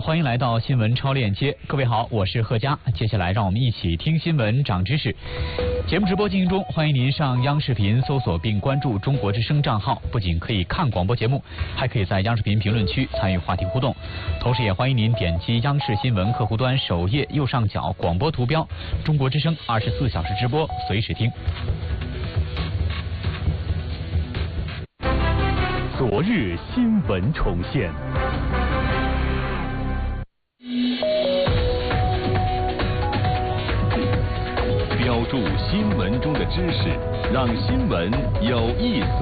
欢迎来到新闻超链接，各位好，我是贺佳。接下来让我们一起听新闻长知识。节目直播进行中，欢迎您上央视频搜索并关注中国之声账号，不仅可以看广播节目，还可以在央视频评论区参与话题互动。同时也欢迎您点击央视新闻客户端首页右上角广播图标，中国之声24小时直播，随时听。 昨日新闻重现。标注新闻中的知识，让新闻有意思。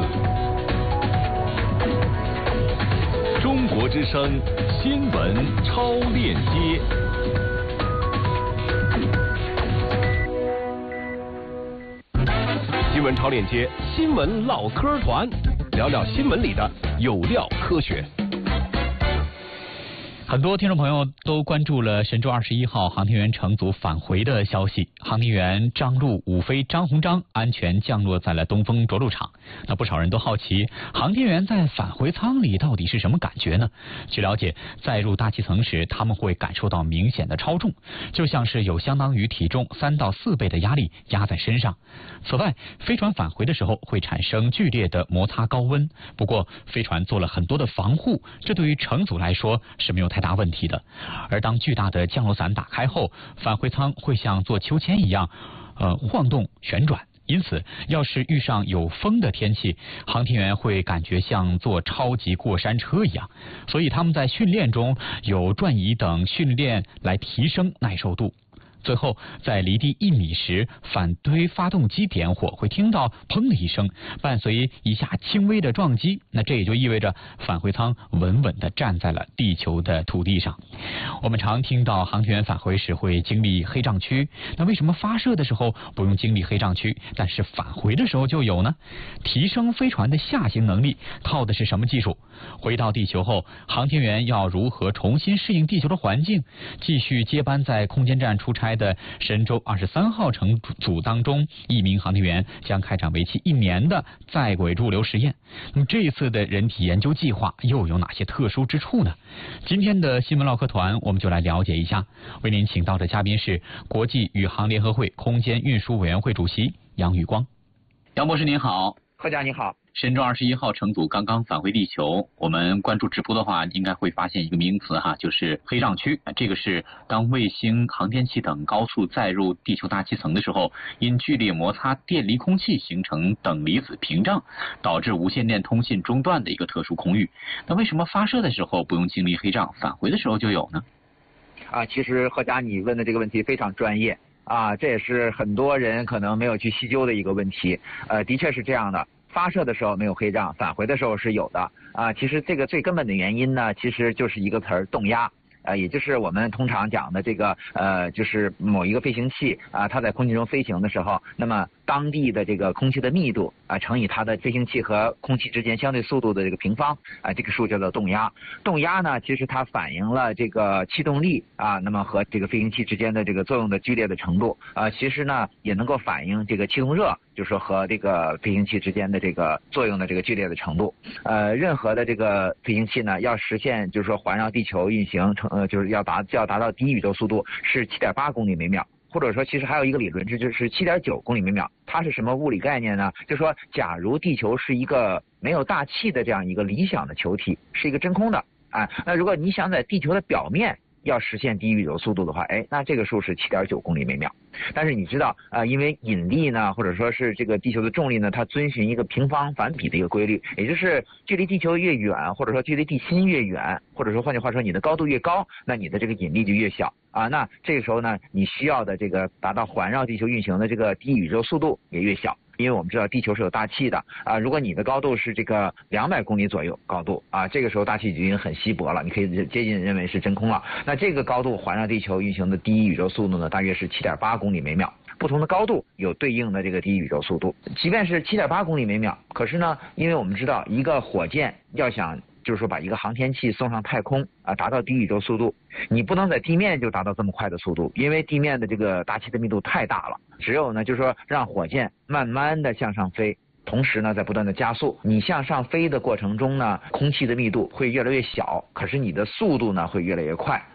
中国之声新闻超链接。新闻超链接，新闻唠嗑团，聊聊新闻里的有料科学。 很多听众朋友都关注了神舟21号航天员乘组返回的消息。航天员张陆、伍飞、张鸿章安全降落在了东风着陆场。那不少人都好奇，航天员在返回舱里到底是什么感觉呢？据了解，在入大气层时，他们会感受到明显的超重，就像是有相当于体重3到4倍的压力压在身上。此外，飞船返回的时候会产生剧烈的摩擦高温，不过飞船做了很多的防护，这对于乘组来说是没有太大问题的。而当巨大的降落伞打开后，返回舱会像坐秋千一样晃动旋转，因此要是遇上有风的天气，航天员会感觉像坐超级过山车一样，所以他们在训练中有转移等训练来提升耐受度。最后，在离地1米时，反推发动机点火，会听到砰的一声，伴随一下轻微的撞击。那这也就意味着返回舱稳稳地站在了地球的土地上。我们常听到航天员返回时会经历黑障区，那为什么发射的时候不用经历黑障区，但是返回的时候就有呢？提升飞船的下行能力靠的是什么技术？回到地球后，航天员要如何重新适应地球的环境？继续接班在空间站出差的神舟23号乘组当中，1名航天员将开展为期1年的在轨驻留实验。那么这一次的人体研究计划又有哪些特殊之处呢？今天的新闻唠嗑团我们就来了解一下。为您请到的嘉宾是国际宇航联合会空间运输委员会主席杨宇光。杨博士您好。 贺佳你好。 神舟21号乘组刚刚返回地球，我们关注直播的话，应该会发现一个名词就是黑障区。这个是当卫星、航天器等高速载入地球大气层的时候，因剧烈摩擦电离空气形成等离子屏障，导致无线电通信中断的一个特殊空域。那为什么发射的时候不用经历黑障，返回的时候就有呢？ 其实贺佳你问的这个问题非常专业这也是很多人可能没有去细究的一个问题。的确是这样的。发射的时候没有黑障，返回的时候是有的其实这个最根本的原因呢，其实就是一个词儿，动压。也就是我们通常讲的这个就是某一个飞行器它在空气中飞行的时候，那么当地的这个空气的密度乘以它的飞行器和空气之间相对速度的这个平方这个数叫做动压。动压呢，其实它反映了这个气动力那么和这个飞行器之间的这个作用的剧烈的程度其实呢也能够反映这个气动热，就是说和这个飞行器之间的这个作用的这个剧烈的程度。任何的这个飞行器呢，要实现就是说环绕地球运行就是要达到第一宇宙速度是7.8公里每秒，或者说其实还有一个理论，这就是7.9公里每秒。它是什么物理概念呢？就是说假如地球是一个没有大气的这样一个理想的球体，是一个真空的那如果你想在地球的表面要实现第一宇宙速度的话那这个数是7.9公里每秒。但是你知道因为引力呢，或者说是这个地球的重力呢，它遵循一个平方反比的一个规律，也就是距离地球越远，或者说距离地心越远，或者说换句话说你的高度越高，那你的这个引力就越小那这个时候呢，你需要的这个达到环绕地球运行的这个第一宇宙速度也越小。因为我们知道地球是有大气的如果你的高度是这个200公里左右高度这个时候大气已经很稀薄了，你可以接近认为是真空了。那这个高度环绕地球运行的第一宇宙速度呢，大约是7.8公里每秒。不同的高度有对应的这个第一宇宙速度。即便是7.8公里每秒，可是呢，因为我们知道一个火箭要想就是说把一个航天器送上太空达到第一宇宙速度，你不能在地面就达到这么快的速度，因为地面的这个大气的密度太大了。只有呢，就是说让火箭慢慢的向上飞，同时呢在不断的加速。你向上飞的过程中呢，空气的密度会越来越小，可是你的速度呢会越来越快。